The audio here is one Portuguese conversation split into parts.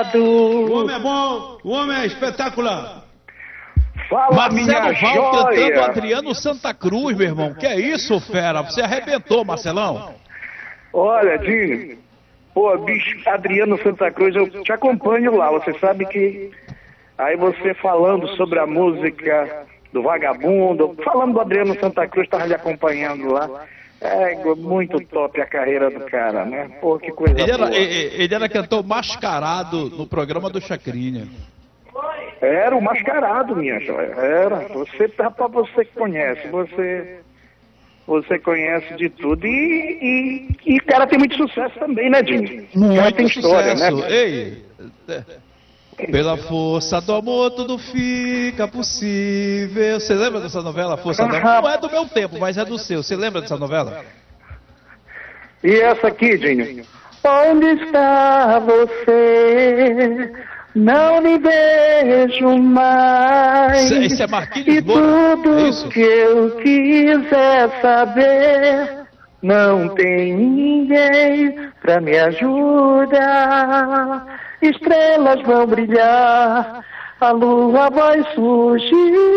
obrigado. O homem é bom, o homem é espetacular. Fala, Marcelo minha Val cantando joia. Adriano Santa Cruz, meu irmão. Que é isso, fera? Você arrebentou, Marcelão. Olha, Dinho, pô, bicho, Adriano Santa Cruz, eu te acompanho lá. Você sabe que aí você falando sobre a música do Vagabundo, falando do Adriano Santa Cruz, tava lhe acompanhando lá. É muito top a carreira do cara, né? Pô, que coisa boa. Ele era cantor mascarado no programa do Chacrinha. Era o mascarado, minha joia. Era. Você, rapaz, você conhece, você conhece de tudo. E o cara tem muito sucesso também, né, Dinho? O cara tem história, sucesso. né? Ei, pela força do amor tudo fica possível. Você lembra dessa novela, Força do Amor? Não é do meu tempo, mas é do seu. Você lembra dessa novela? E essa aqui, Dinho? Onde está você? Não me vejo mais. Isso é Marquinhos E Moura, tudo é isso? que eu quiser saber, não tem ninguém pra me ajudar. Estrelas vão brilhar, a lua vai surgir.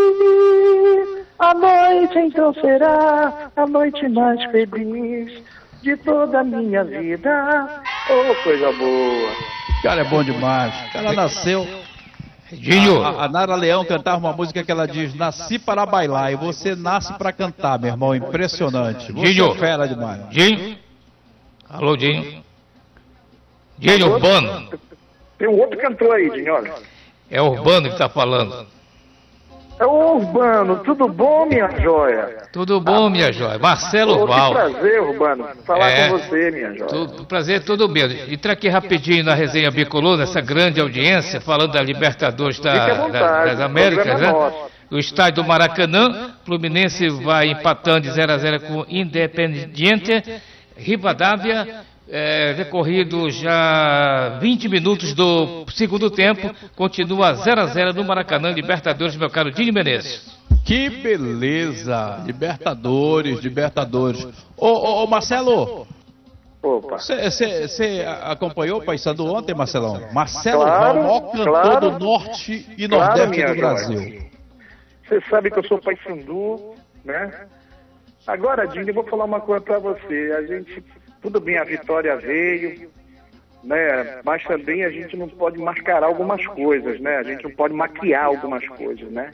A noite então será a noite mais feliz de toda a minha vida. Oh, coisa boa. O cara é bom demais. O cara nasceu. Dinho, A Nara Leão cantava uma música que ela diz: nasci para bailar, e você nasce para cantar, meu irmão. Impressionante. Você Dinho. é fera demais. Dinho. Alô, Dinho. Dinho Urbano. Tem um outro cantor aí, Dinho, olha. É Urbano que tá falando. É o Urbano, tudo bom, minha joia? Tudo bom, minha joia? Marcelo Ô, que Val. prazer, Urbano, falar É. com você, minha joia. Prazer, tudo bem. Entra aqui rapidinho na resenha Bicolor, nessa grande audiência, falando da Libertadores Fique à vontade, das Américas, o programa é né? nosso. O estádio do Maracanã, Fluminense vai empatando de 0-0 com Independiente, Rivadavia, decorrido já 20 minutos do segundo tempo, continua 0-0 no Maracanã, Libertadores, meu caro Dinho Menezes. Que beleza! Libertadores. Ô, Marcelo, Opa. você acompanhou o Paysandu ontem, Marcelão? Marcelo Claro, Val, maior cantor claro. do Norte e Claro, Nordeste minha do joia. Brasil. Você sabe que eu sou Paysandu, né? Agora, Dinho, eu vou falar uma coisa pra você. A gente, tudo bem, a vitória veio, né? Mas também a gente não pode mascarar algumas coisas, né? A gente não pode maquiar algumas coisas, né?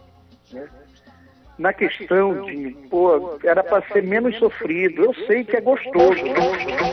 Na questão de, pô, era para ser menos sofrido. Eu sei que é gostoso, né?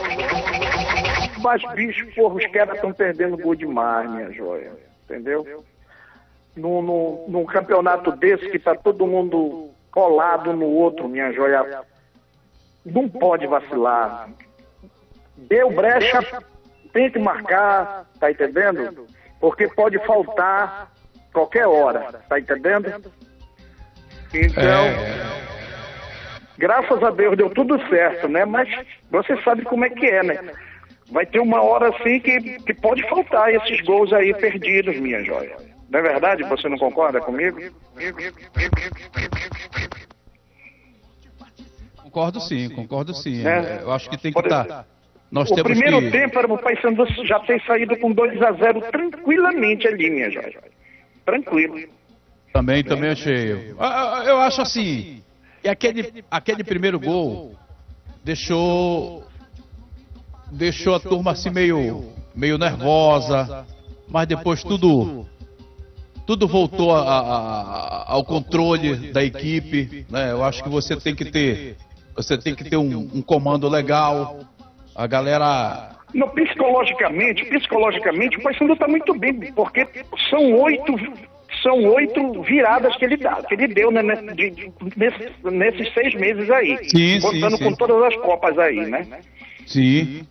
Mas, bicho, porra, os caras estão perdendo gol demais, minha joia. Entendeu? Num campeonato desse que tá todo mundo colado no outro, minha joia, não pode vacilar. Deu brecha, tem que marcar, tá entendendo? Porque pode faltar qualquer hora, tá entendendo? Então, graças a Deus deu tudo certo, né? Mas você sabe como é que é, né? Vai ter uma hora assim que pode faltar esses gols aí perdidos, minha joia. Não é verdade? Você não concorda comigo? Concordo sim. É. Eu acho que tem que Por estar. exemplo, Nós O temos primeiro que... tempo era o Paysandu já ter saído com 2-0 tranquilamente ali, minha joia. Tranquilo. Também achei. Eu acho assim, e aquele primeiro gol deixou a turma assim meio nervosa, mas depois tudo voltou ao controle da equipe, né? Eu acho que você tem que ter um comando legal, a galera... No, psicologicamente, o Paysandu está muito bem, porque são oito viradas que ele deu, né, nesses 6 meses aí, contando com todas as copas aí, né? Sim.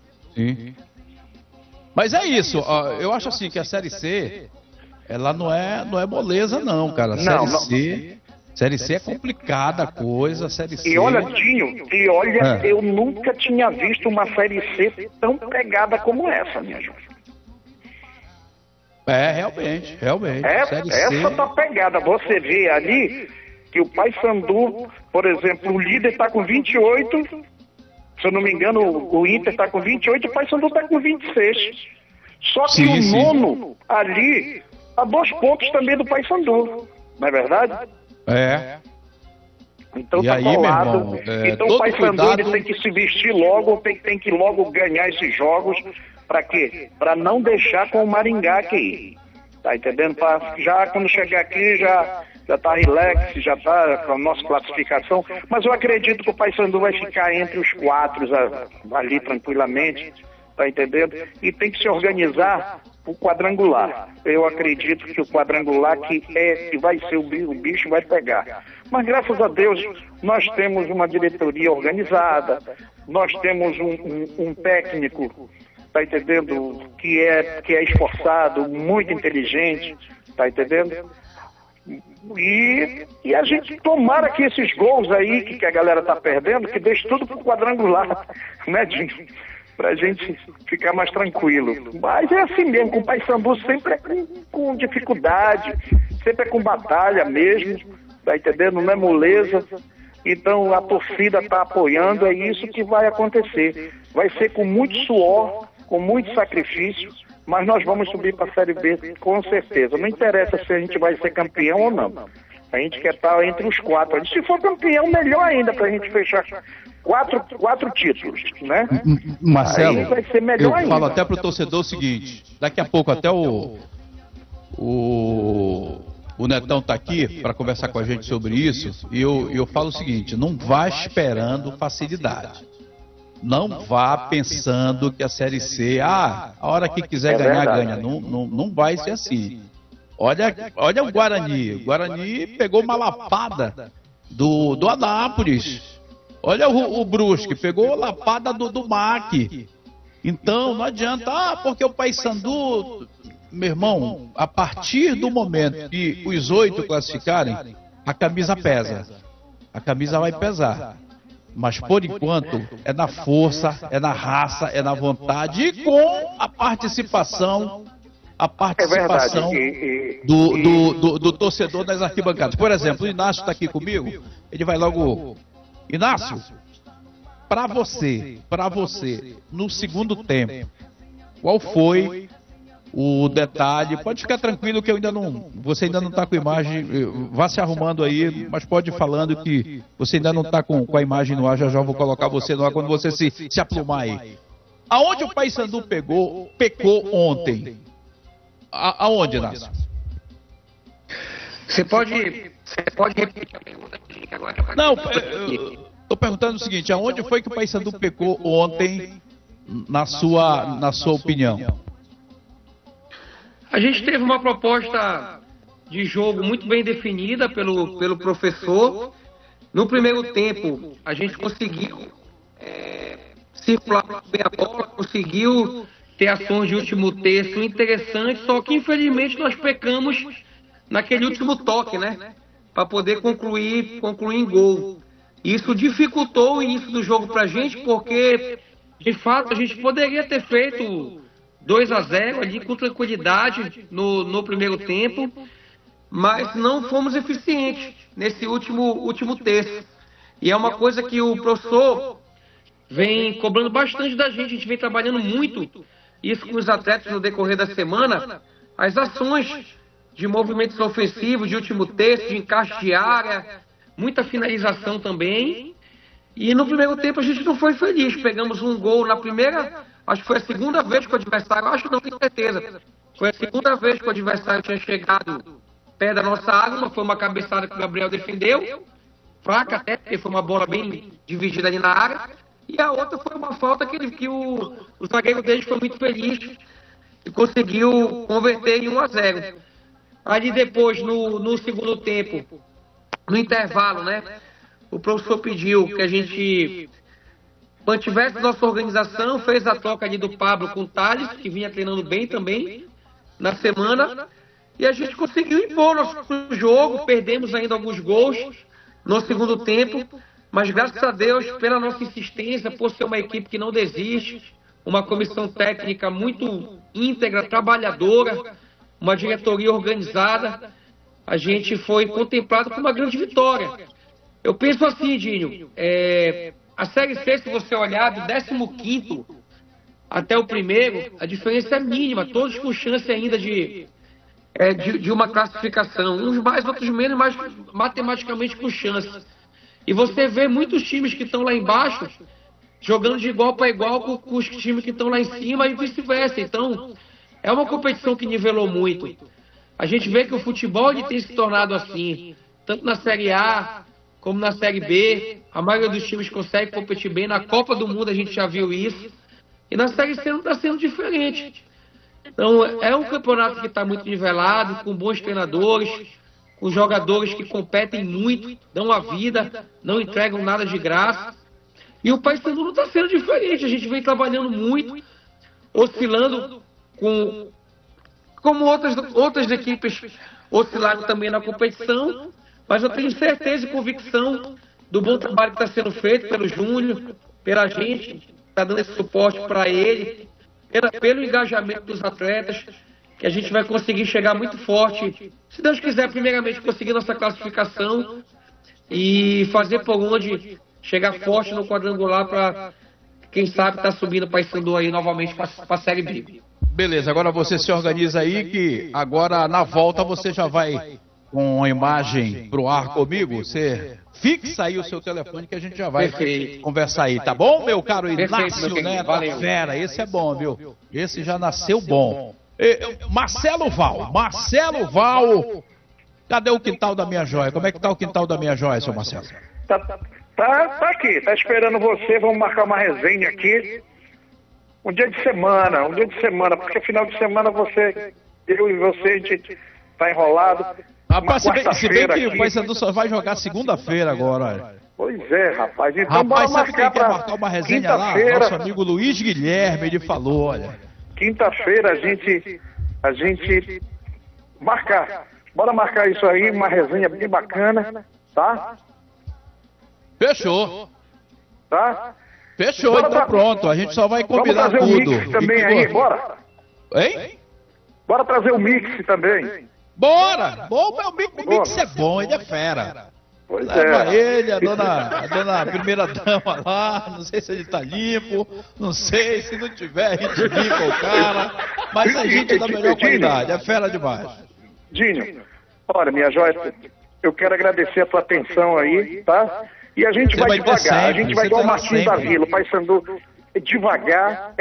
Mas é isso, ó, eu acho assim que a Série C, ela não é moleza não, cara. Série C é complicada a coisa, Série C... E olha, Dinho, eu nunca tinha visto uma Série C tão pegada como essa, minha gente. Realmente. Série Essa C... tá pegada. Você vê ali que o Paysandu, por exemplo, o líder está com 28, se eu não me engano, o Inter está com 28, o Paysandu está com 26. Só que o nono ali, a 2 pontos também do Paysandu, não é verdade? É. Então e tá aí, colado. meu irmão, então o Paysandu ele tem que se vestir logo, tem que logo ganhar esses jogos. Para quê? Para não deixar com o Maringá aqui. Tá entendendo? Já quando chegar aqui já tá relax, já tá com a nossa classificação. Mas eu acredito que o Paysandu vai ficar entre os 4 ali tranquilamente. Tá entendendo? E tem que se organizar o quadrangular. Eu acredito que o quadrangular que vai ser o bicho vai pegar. Mas graças a Deus nós temos uma diretoria organizada, nós temos um técnico, tá entendendo? Que é esforçado, muito inteligente, tá entendendo? E a gente tomara que esses gols aí que a galera tá perdendo, que deixe tudo pro quadrangular, né, Dinho? Pra gente ficar mais tranquilo. Mas é assim mesmo, com o Paysandu sempre é com dificuldade, sempre é com batalha mesmo, tá entendendo? Não é moleza. Então a torcida tá apoiando, é isso que vai acontecer. Vai ser com muito suor, com muito sacrifício, mas nós vamos subir para a Série B com certeza. Não interessa se a gente vai ser campeão ou não. A gente quer estar entre os 4. Se for campeão, melhor ainda, para a gente fechar quatro títulos, né? Marcelo, aí vai ser melhor eu ainda. falo até pro torcedor o seguinte, daqui a pouco até o Netão tá aqui para conversar com a gente sobre isso, e eu falo o seguinte, não vá esperando facilidade. Não vá pensando que a Série C, a hora que quiser ganhar, verdade. ganha. Não vai ser assim. Olha o Guarani. O Guarani pegou uma lapada do Anápolis. Olha o Brusque, pegou a lapada do MAC. Então, não adianta, porque o Paysandu, meu irmão, a partir do momento que os 8 classificarem, a camisa pesa. A camisa vai pesar. Mas, por enquanto, é na força, é na raça, é na vontade e com a participação do torcedor nas arquibancadas. Por exemplo, o Inácio está aqui comigo, ele vai logo... Inácio, para você, no segundo tempo, qual foi o detalhe? Pode ficar tranquilo que você ainda não está com a imagem, vá se arrumando aí, mas pode ir falando que você ainda não está com a imagem no ar, já vou colocar você no ar quando você se aplumar aí. Aonde o Paysandu pecou ontem? Aonde, Inácio? Você pode repetir a pergunta agora? Não, estou perguntando o seguinte, aonde foi que o Paysandu pecou ontem, na sua opinião? A gente teve uma proposta de jogo muito bem definida pelo professor. No primeiro tempo, a gente conseguiu circular bem a bola, conseguiu ter ações de último terço interessantes, só que infelizmente nós pecamos naquele último toque, né? Para poder concluir em gol. Isso dificultou o início do jogo para a gente, porque de fato a gente poderia ter feito 2-0 ali com tranquilidade no primeiro tempo, mas não fomos eficientes nesse último terço. E é uma coisa que o professor vem cobrando bastante da gente, a gente vem trabalhando muito isso com os atletas no decorrer da semana, as ações de movimentos ofensivos, de último terço, de encaixe de área, muita finalização também. E no primeiro tempo a gente não foi feliz, pegamos um gol na primeira, acho que foi a segunda vez que o adversário, acho não tenho certeza, foi a segunda vez que o adversário tinha chegado perto da nossa área, foi uma cabeçada que o Gabriel defendeu, fraca até, porque foi uma bola bem dividida ali na área, e a outra foi uma falta que o zagueiro dele foi muito feliz e conseguiu converter em 1-0. Ali depois, no segundo tempo, no intervalo, né, o professor pediu que a gente mantivesse nossa organização, fez a troca ali do Pablo com o Thales, que vinha treinando bem também na semana, e a gente conseguiu impor nosso jogo, perdemos ainda alguns gols no segundo tempo, mas graças a Deus, pela nossa insistência, por ser uma equipe que não desiste, uma comissão técnica muito íntegra, trabalhadora, uma diretoria organizada, a gente foi contemplado com uma grande vitória. Eu penso assim, Dinho, a Série C, se você olhar, do 15º até o primeiro, a diferença é mínima, todos com chance ainda de uma classificação. Uns mais, outros menos, mas matematicamente com chance. E você vê muitos times que estão lá embaixo jogando de igual para igual com os times que estão lá em cima e vice-versa. Então, é uma competição que nivelou muito. A gente vê que o futebol ele tem se tornado assim, tanto na Série A como na Série B. A maioria dos times consegue competir bem. Na Copa do Mundo a gente já viu isso. E na Série C não está sendo diferente. Então, é um campeonato que está muito nivelado, com bons treinadores, com jogadores que competem muito, dão a vida, não entregam nada de graça. E o Paysandu não está sendo diferente. A gente vem trabalhando muito, oscilando como outras equipes oscilaram também na competição, mas eu tenho certeza e convicção do bom trabalho que está sendo feito pelo Júnior, pela gente, que está dando esse suporte para ele, pelo engajamento dos atletas, que a gente vai conseguir chegar muito forte, se Deus quiser, primeiramente conseguir nossa classificação e fazer por onde chegar forte no quadrangular para, quem sabe, estar subindo o Paysandu aí novamente para a Série B. Beleza, agora você se organiza aí que agora na volta você já vai com a imagem pro ar comigo. Você fixa aí o seu telefone que a gente já vai conversar aí, tá bom, meu caro Inácio Neto Fera? Esse é bom, viu? Esse já nasceu bom. Marcelo Val, cadê o quintal da minha joia? Como é que tá o quintal da minha joia, seu Marcelo? Tá aqui, tá esperando você, vamos marcar uma resenha aqui. Um dia de semana, porque final de semana eu e você, a gente tá enrolado. Rapaz, se bem que o Paysandu só vai jogar segunda-feira agora, olha. Pois é, rapaz. Então bora marcar quer marcar uma resenha lá? Nosso amigo Luiz Guilherme, ele falou, olha. Quinta-feira a gente marcar. Bora marcar isso aí, uma resenha bem bacana, tá? Fechou. Tá? Fechou, bora então pronto. A gente só vai combinar tudo. Vamos trazer o mix também aí, bora? Hein? Bora trazer o mix também. Bora! Bom, o mix é bom, ele é fera. Pois leva ele, a dona primeira dama lá, não sei se ele tá limpo, não sei, se não tiver, a gente limpa o cara, mas a gente é da melhor qualidade, é fera demais. Dinho, olha, minha joia, eu quero agradecer a tua atenção aí, tá? E a gente vai devagar, a gente vai igual o Martins da Vila, o Paysandu é devagar,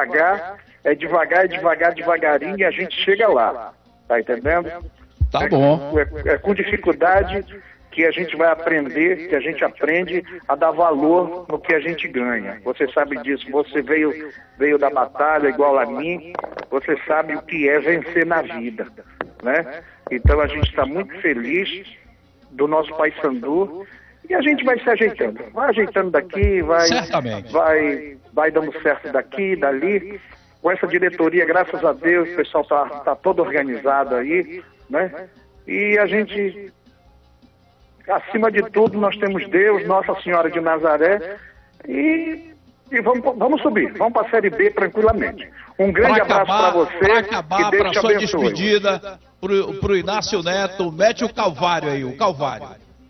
devagarinho e a gente chega lá, tá entendendo? Tá bom. É com dificuldade que a gente vai aprender, que a gente aprende a dar valor no que a gente ganha. Você sabe disso, você veio da batalha igual a mim, você sabe o que é vencer na vida, né? Então a gente está muito feliz do nosso Paysandu e a gente vai se ajeitando. Vai ajeitando daqui, vai dando certo daqui, dali. Com essa diretoria, graças a Deus, o pessoal tá todo organizado aí, né? E a gente, acima de tudo, nós temos Deus, Nossa Senhora de Nazaré, e vamos subir, vamos para a Série B tranquilamente. Um grande abraço para você. Para acabar, para sua despedida, pro Inácio Neto, mete o Calvário aí, o Calvário.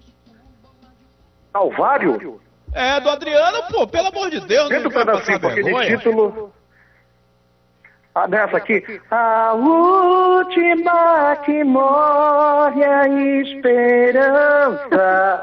Calvário? É, do Adriano, pô, pelo amor de Deus. Dentro do pedacinho, porque de título... nessa aqui. A última que morre a esperança.